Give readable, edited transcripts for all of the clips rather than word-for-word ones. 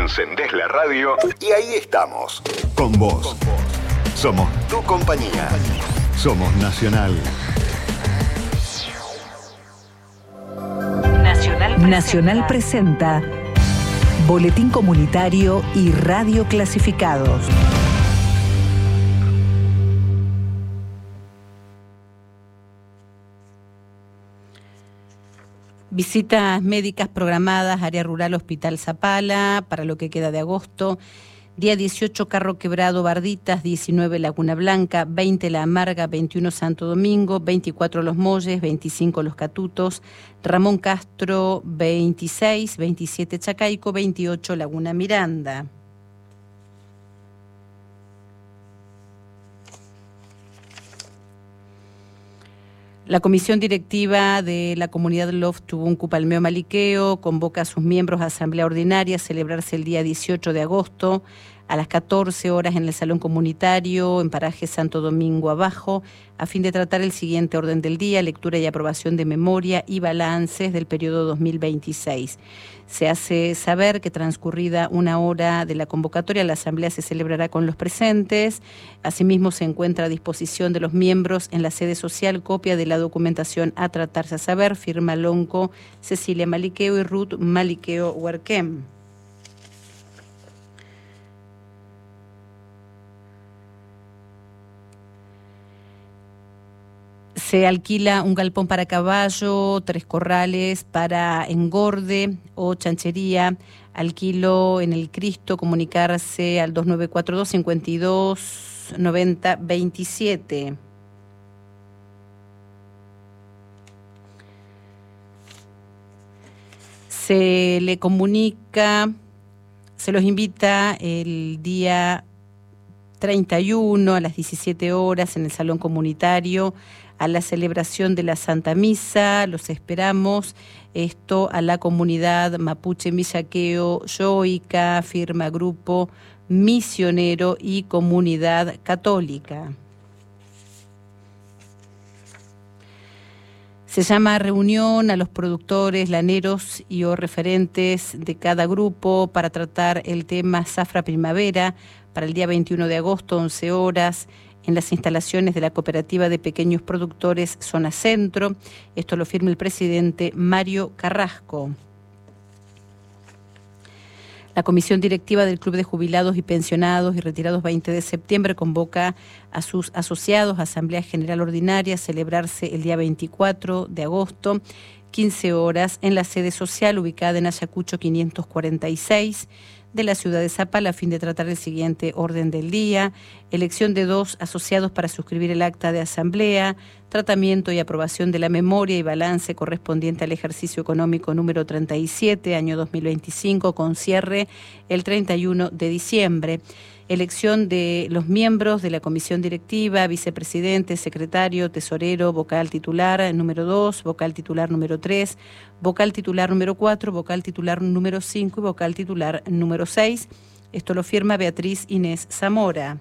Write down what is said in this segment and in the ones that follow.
Encendés la radio y ahí estamos. Con vos. Somos tu compañía. Somos Nacional. Nacional presenta Boletín Comunitario y Radio Clasificados. Visitas médicas programadas, área rural Hospital Zapala, para lo que queda de agosto. Día 18, Carro Quebrado, Barditas, 19, Laguna Blanca, 20, La Amarga, 21, Santo Domingo, 24, Los Molles, 25, Los Catutos, Ramón Castro, 26, 27, Chacaico, 28, Laguna Miranda. La comisión directiva de la comunidad Love Tubuncu Palmeo Maliqueo convoca a sus miembros a asamblea ordinaria a celebrarse el día 18 de agosto a las 14 horas en el Salón Comunitario en Paraje Santo Domingo Abajo, a fin de tratar el siguiente orden del día: lectura y aprobación de memoria y balances del periodo 2026. Se hace saber que transcurrida una hora de la convocatoria, la asamblea se celebrará con los presentes. Asimismo, se encuentra a disposición de los miembros en la sede social copia de la documentación a tratarse a saber, firma Lonco, Cecilia Maliqueo y Ruth Maliqueo Huarquem. Se alquila un galpón para caballo, 3 corrales para engorde o chanchería. Alquilo en el Cristo, comunicarse al 2942 52 90 27. Se le comunica, se los invita el día 31 a las 17 horas en el Salón Comunitario a la celebración de la Santa Misa. Los esperamos. Esto a la comunidad Mapuche Millaqueo Yoica, firma Grupo Misionero y Comunidad Católica. Se llama a reunión a los productores, laneros y o referentes de cada grupo para tratar el tema Zafra Primavera para el día 21 de agosto, 11 horas, en las instalaciones de la Cooperativa de Pequeños Productores Zona Centro. Esto lo firma el presidente Mario Carrasco. La Comisión Directiva del Club de Jubilados y Pensionados y Retirados 20 de septiembre convoca a sus asociados a Asamblea General Ordinaria a celebrarse el día 24 de agosto, 15 horas, en la sede social ubicada en Ayacucho 546, de la ciudad de Zapala, a fin de tratar el siguiente orden del día: elección de 2 asociados para suscribir el acta de asamblea, tratamiento y aprobación de la memoria y balance correspondiente al ejercicio económico número 37, año 2025, con cierre el 31 de diciembre. Elección de los miembros de la comisión directiva, vicepresidente, secretario, tesorero, vocal titular número 2, vocal titular número 3, vocal titular número 4, vocal titular número 5 y vocal titular número 6. Esto lo firma Beatriz Inés Zamora.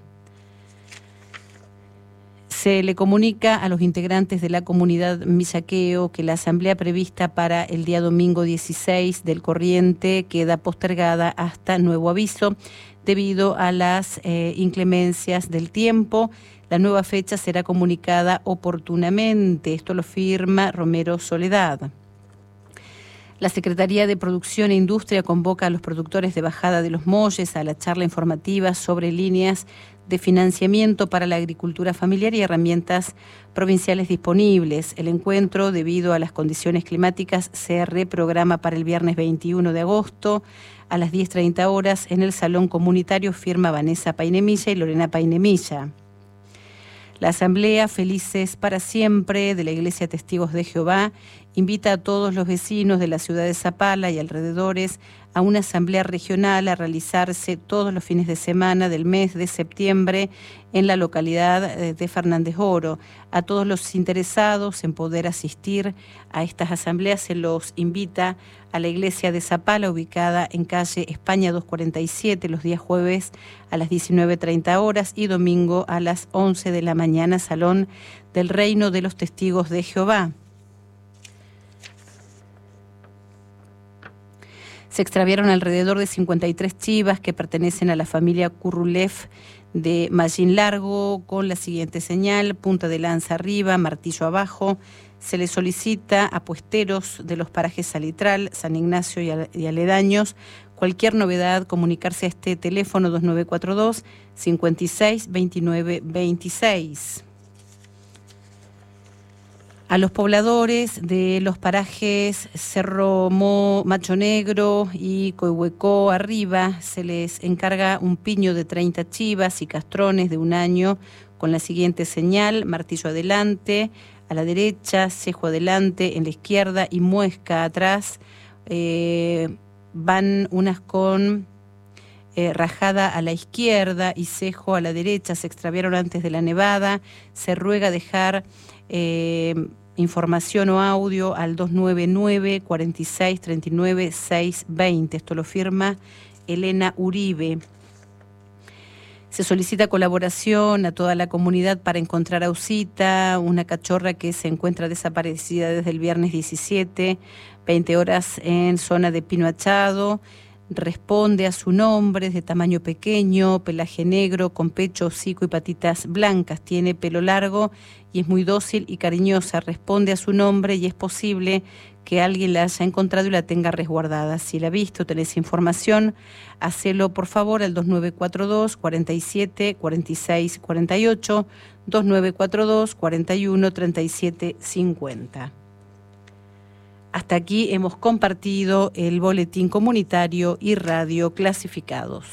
Se le comunica a los integrantes de la comunidad Millaqueo que la asamblea prevista para el día domingo 16 del corriente queda postergada hasta nuevo aviso debido a las inclemencias del tiempo. La nueva fecha será comunicada oportunamente. Esto lo firma Romero Soledad. La Secretaría de Producción e Industria convoca a los productores de Bajada de los Molles a la charla informativa sobre líneas de financiamiento para la agricultura familiar y herramientas provinciales disponibles. El encuentro, debido a las condiciones climáticas, se reprograma para el viernes 21 de agosto a las 10:30 horas en el Salón Comunitario, firma Vanessa Painemilla y Lorena Painemilla. La Asamblea Felices para Siempre de la Iglesia Testigos de Jehová invita a todos los vecinos de la ciudad de Zapala y alrededores a una asamblea regional a realizarse todos los fines de semana del mes de septiembre en la localidad de Fernández Oro. A todos los interesados en poder asistir a estas asambleas se los invita a la iglesia de Zapala, ubicada en calle España 247, los días jueves a las 19:30 horas y domingo a las 11 de la mañana, Salón del Reino de los Testigos de Jehová. Se extraviaron alrededor de 53 chivas que pertenecen a la familia Kurrulev de Mallín Largo, con la siguiente señal: punta de lanza arriba, martillo abajo. Se le solicita a puesteros de los parajes Salitral, San Ignacio y aledaños cualquier novedad, comunicarse a este teléfono 2942 56 29 26. A los pobladores de los parajes Cerro Macho Negro y Coihuecó arriba se les encarga un piño de 30 chivas y castrones de 1 año con la siguiente señal: martillo adelante, a la derecha, cejo adelante, en la izquierda y muesca atrás. Van unas con rajada a la izquierda y cejo a la derecha. Se extraviaron antes de la nevada. Se ruega dejar información o audio al 299 46 39 620. Esto lo firma Elena Uribe. Se solicita colaboración a toda la comunidad para encontrar a Usita, una cachorra que se encuentra desaparecida desde el viernes 17, 20 horas en zona de Pino Achado. Responde a su nombre, es de tamaño pequeño, pelaje negro, con pecho, hocico y patitas blancas. Tiene pelo largo y es muy dócil y cariñosa. Responde a su nombre y es posible que alguien la haya encontrado y la tenga resguardada. Si la ha visto, tenés información, hacelo por favor al 2942 47 46 48, 2942 41 37 50. Hasta aquí hemos compartido el boletín comunitario y radio clasificados.